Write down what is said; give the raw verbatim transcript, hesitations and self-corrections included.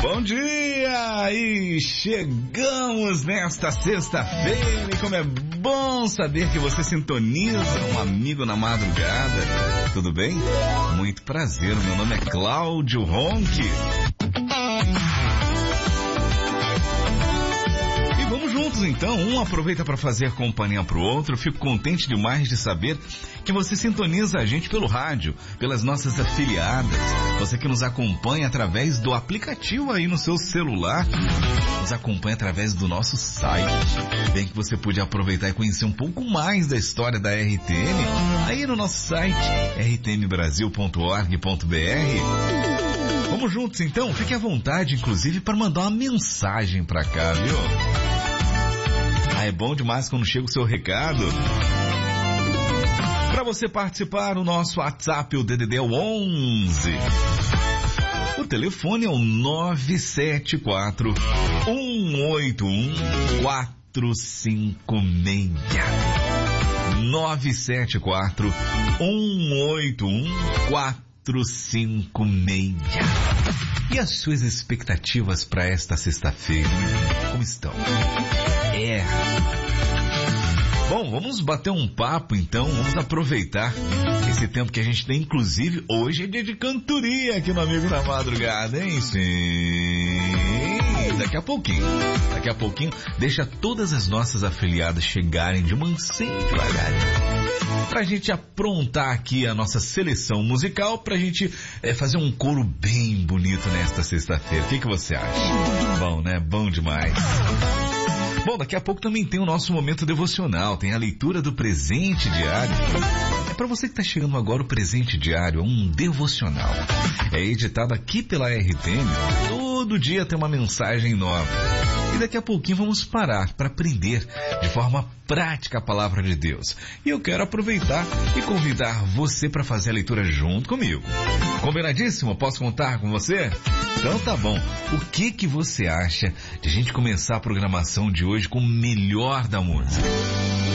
Bom dia! E chegamos nesta sexta-feira e como é bom saber que você sintoniza um amigo na madrugada. Tudo bem? Muito prazer, meu nome é Cláudio Ronque. E vamos juntos então, um aproveita para fazer companhia pro outro. Fico contente demais de saber que você sintoniza a gente pelo rádio, pelas nossas afiliadas, você que nos acompanha através do aplicativo aí no seu celular, nos acompanha através do nosso site. Bem que você pode aproveitar e conhecer um pouco mais da história da R T M aí no nosso site r t m brasil ponto org ponto b r. Vamos juntos então, fique à vontade inclusive para mandar uma mensagem para cá, viu? Ah, é bom demais quando chega o seu recado. Para você participar, o nosso WhatsApp, o D D D é o onze. O telefone é o nove sete quatro, um oito um, quatro cinco seis. nove sete quatro, um oito um, quatro cinco seis. E as suas expectativas para esta sexta-feira? Como estão? É... Bom, vamos bater um papo então, vamos aproveitar esse tempo que a gente tem, inclusive hoje é dia de cantoria aqui no Amigo da Madrugada, hein? Sim, daqui a pouquinho, daqui a pouquinho, deixa todas as nossas afiliadas chegarem de mansinho devagar, pra gente aprontar aqui a nossa seleção musical, pra gente é, fazer um coro bem bonito nesta sexta-feira. O que que você acha? Bom, né? Bom demais. Bom, daqui a pouco também tem o nosso momento devocional, tem a leitura do presente diário. É para você que está chegando agora, o presente diário é um devocional. É editado aqui pela R T M, todo dia tem uma mensagem nova. E daqui a pouquinho vamos parar para aprender de forma prática a palavra de Deus. E eu quero aproveitar e convidar você para fazer a leitura junto comigo. Combinadíssimo? Posso contar com você? Então tá bom. O que que você acha de a gente começar a programação de hoje com o melhor da música?